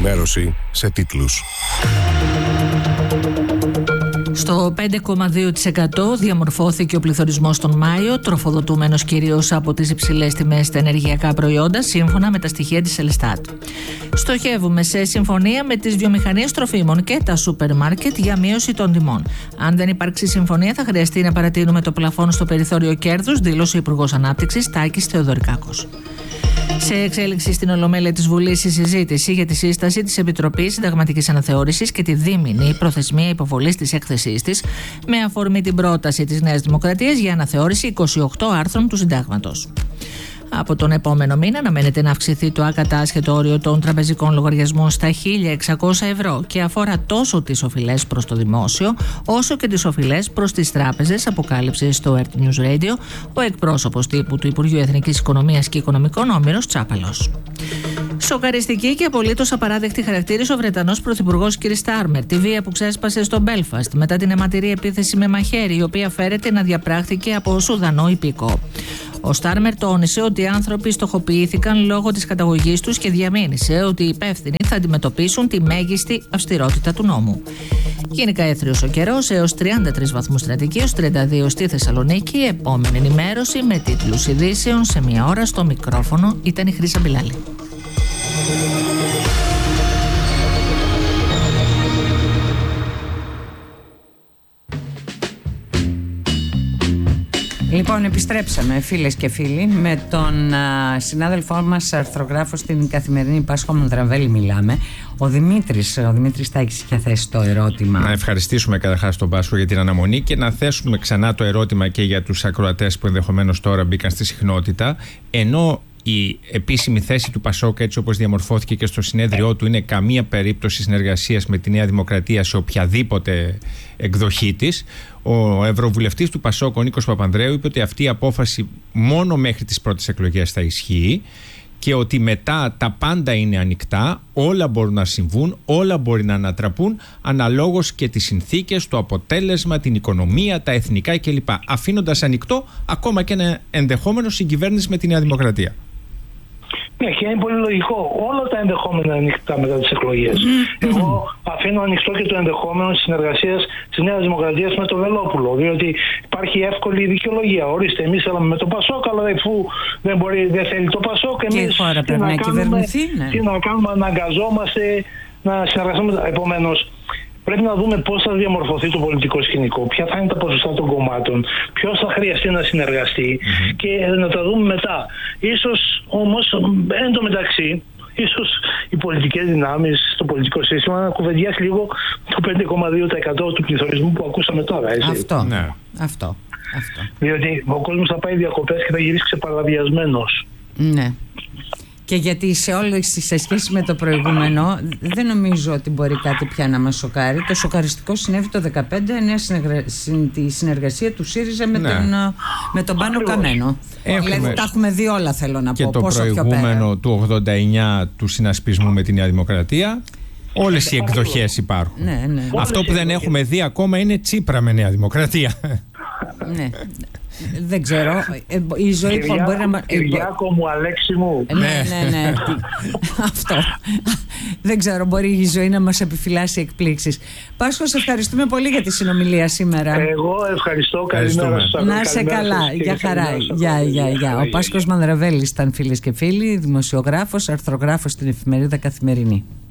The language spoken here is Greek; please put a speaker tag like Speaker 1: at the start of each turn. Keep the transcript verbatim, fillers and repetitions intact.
Speaker 1: ενημέρωση σε τίτλους.
Speaker 2: Στο πέντε κόμμα δύο τοις εκατό διαμορφώθηκε ο πληθωρισμός τον Μάιο, τροφοδοτούμενος κυρίως από τις υψηλές τιμές στα ενεργειακά προϊόντα, σύμφωνα με τα στοιχεία της Ελστάτ. Στοχεύουμε σε συμφωνία με τις βιομηχανίες τροφίμων και τα σούπερ μάρκετ για μείωση των τιμών. Αν δεν υπάρξει συμφωνία, θα χρειαστεί να παρατείνουμε το πλαφόν στο περιθώριο κέρδους, δήλωσε ο Υπουργός Ανάπτυξης Τάκης Θεοδωρικάκος. Σε εξέλιξη στην Ολομέλεια της Βουλής η συζήτηση για τη σύσταση της Επιτροπής Συνταγματικής Αναθεώρησης και τη δίμηνη προθεσμία υποβολής της έκθεσής της, με αφορμή την πρόταση της Νέας Δημοκρατίας για αναθεώρηση είκοσι οκτώ άρθρων του Συντάγματος. Από τον επόμενο μήνα αναμένεται να αυξηθεί το ακατάσχετο όριο των τραπεζικών λογαριασμών στα χίλια εξακόσια ευρώ και αφορά τόσο τις οφειλές προς το δημόσιο όσο και τις οφειλές προς τις τράπεζες, αποκάλυψε στο Earth News Radio ο εκπρόσωπος τύπου του Υπουργείου Εθνικής Οικονομίας και Οικονομικών, ο Όμηρος Τσάπαλος. Σοκαριστική και απολύτως απαράδεκτη χαρακτήρισε ο Βρετανός Πρωθυπουργός κ. Στάρμερ τη βία που ξέσπασε στο Μπέλφαστ μετά την αιματηρή επίθεση με μαχαίρι, η οποία φέρεται να διαπράχθηκε από Σουδανό υπήκο. Ο Στάρμερ τόνισε ότι οι άνθρωποι στοχοποιήθηκαν λόγω της καταγωγής τους και διαμήνυσε ότι οι υπεύθυνοι θα αντιμετωπίσουν τη μέγιστη αυστηρότητα του νόμου. Γενικά έθριος ο καιρός, έως τριάντα τρεις βαθμούς στην Αττική, έως τριάντα δύο στη Θεσσαλονίκη. Επόμενη ενημέρωση με τίτλους ειδήσεων σε μία ώρα. Στο μικρόφωνο ήταν η Χρύσα Μπιλάλη.
Speaker 3: Λοιπόν, επιστρέψαμε φίλες και φίλοι με τον α, συνάδελφό μας αρθρογράφο στην Καθημερινή Πάσχο Μανδραβέλη μιλάμε. Ο Δημήτρης, ο Δημήτρης Τάκης είχε θέσει το ερώτημα.
Speaker 4: Να ευχαριστήσουμε καταρχάς τον Πάσχο για την αναμονή και να θέσουμε ξανά το ερώτημα και για τους ακροατές που ενδεχομένως τώρα μπήκαν στη συχνότητα. Ενώ η επίσημη θέση του Πασόκ, έτσι όπως διαμορφώθηκε και στο συνέδριό του, είναι καμία περίπτωση συνεργασίας με τη Νέα Δημοκρατία σε οποιαδήποτε εκδοχή της, ο Ευρωβουλευτής του Πασόκ, ο Νίκος Παπανδρέου, είπε ότι αυτή η απόφαση μόνο μέχρι τις πρώτες εκλογές θα ισχύει και ότι μετά τα πάντα είναι ανοιχτά, όλα μπορούν να συμβούν, όλα μπορεί να ανατραπούν αναλόγως και τις συνθήκες, το αποτέλεσμα, την οικονομία, τα εθνικά κλπ. Αφήνοντας ανοιχτό ακόμα και ένα ενδεχόμενο συγκυβέρνηση με τη Νέα Δημοκρατία.
Speaker 5: Ναι, και είναι πολύ λογικό. Όλα τα ενδεχόμενα είναι ανοιχτά μετά τις εκλογές. Mm-hmm. Εγώ αφήνω ανοιχτό και το ενδεχόμενο της συνεργασίας της Νέας Δημοκρατίας με το Βελόπουλο. Διότι υπάρχει εύκολη δικαιολογία. Ορίστε, εμείς θέλαμε με το Πασόκ, αλλά αφού δεν, μπορεί, δεν θέλει το Πασόκ, εμείς
Speaker 3: τι, χώρα
Speaker 5: τι, να
Speaker 3: να
Speaker 5: κάνουμε,
Speaker 3: ναι.
Speaker 5: τι να κάνουμε, αναγκαζόμαστε να συνεργαστούμε. Επομένως, πρέπει να δούμε πώς θα διαμορφωθεί το πολιτικό σκηνικό, ποια θα είναι τα ποσοστά των κομμάτων, ποιος θα χρειαστεί να συνεργαστεί mm-hmm. και να τα δούμε μετά. Ίσως όμως, εν τω μεταξύ, ίσως οι πολιτικές δυνάμεις στο πολιτικό σύστημα να κουβεντιάσει λίγο το πέντε κόμμα δύο τοις εκατό του πληθωρισμού που ακούσαμε τώρα. Έτσι.
Speaker 3: Αυτό,
Speaker 4: ναι.
Speaker 3: αυτό, αυτό.
Speaker 5: Διότι ο κόσμος θα πάει διακοπές και θα γυρίσει ξεπαραδιασμένος. Ναι.
Speaker 3: Και γιατί σε όλες σε σχέση με το προηγούμενο δεν νομίζω ότι μπορεί κάτι πια να μας σοκάρει. Το σοκαριστικό συνέβη το δύο χιλιάδες δεκαπέντε, νέα συνεργα... τη συνεργασία του ΣΥΡΙΖΑ με, ναι. τον, με τον Πάνο Καμένο. Έχουμε... Δηλαδή τα έχουμε δει όλα, θέλω να
Speaker 4: και
Speaker 3: πω.
Speaker 4: Και το
Speaker 3: πόσο
Speaker 4: προηγούμενο του ογδόντα εννιά του συνασπισμού με τη Νέα Δημοκρατία. Όλες οι εκδοχές υπάρχουν.
Speaker 3: Ναι, ναι.
Speaker 4: Αυτό που δεν έχουμε δει ακόμα είναι Τσίπρα με Νέα Δημοκρατία.
Speaker 3: Ναι. Δεν ξέρω. Η ζωή
Speaker 5: Κυριά,
Speaker 3: μπορεί να.
Speaker 5: Κυριάκο μου, Αλέξη μου.
Speaker 3: Ναι, ναι, ναι. Αυτό. Δεν ξέρω, μπορεί η ζωή να μας επιφυλάσει εκπλήξεις. Πάσχο, σε ευχαριστούμε πολύ για τη συνομιλία σήμερα.
Speaker 5: Εγώ ευχαριστώ. Καλημέρα σας.
Speaker 3: Να είσαι καλά. Για χαρά. Γεια, γεια, γεια. Ο Πάσχος Μανδραβέλης ήταν, φίλες και φίλοι, δημοσιογράφος, αρθρογράφος στην εφημερίδα Καθημερινή.